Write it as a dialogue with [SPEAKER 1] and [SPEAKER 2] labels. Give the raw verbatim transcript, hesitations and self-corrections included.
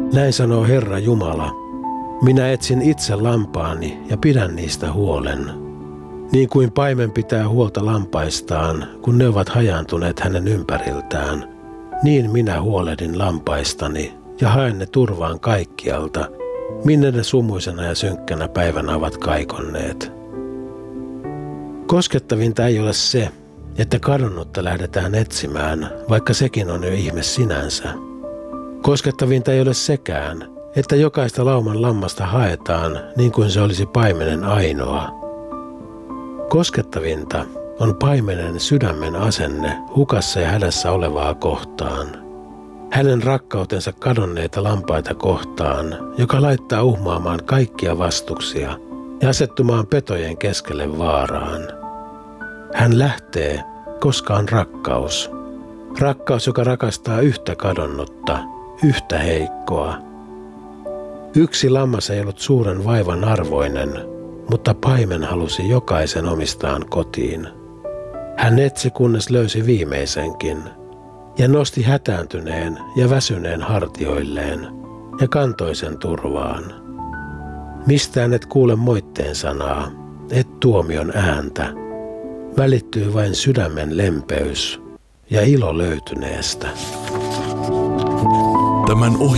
[SPEAKER 1] Näin sanoo Herra Jumala. Minä etsin itse lampaani ja pidän niistä huolen. Niin kuin paimen pitää huolta lampaistaan, kun ne ovat hajaantuneet hänen ympäriltään, niin minä huolehdin lampaistani ja haen ne turvaan kaikkialta, minne ne sumuisena ja synkkänä päivänä ovat kaikonneet. Koskettavinta ei ole se, että kadonnutta lähdetään etsimään, vaikka sekin on jo ihme sinänsä. Koskettavinta ei ole sekään, että jokaista lauman lammasta haetaan niin kuin se olisi paimenen ainoa. Koskettavinta on paimenen sydämen asenne hukassa ja hädässä olevaa kohtaan. Hänen rakkautensa kadonneita lampaita kohtaan, joka laittaa uhmaamaan kaikkia vastuksia ja asettumaan petojen keskelle vaaraan. Hän lähtee, koska on rakkaus. Rakkaus, joka rakastaa yhtä kadonnutta, yhtä heikkoa. Yksi lammas ei ollut suuren vaivan arvoinen, mutta paimen halusi jokaisen omistaan kotiin. Hän etsi, kunnes löysi viimeisenkin, ja nosti hätääntyneen ja väsyneen hartioilleen, ja kantoi sen turvaan. Mistään et kuule moitteen sanaa, et tuomion ääntä. Välittyy vain sydämen lempeys ja ilo löytyneestä.
[SPEAKER 2] Tämän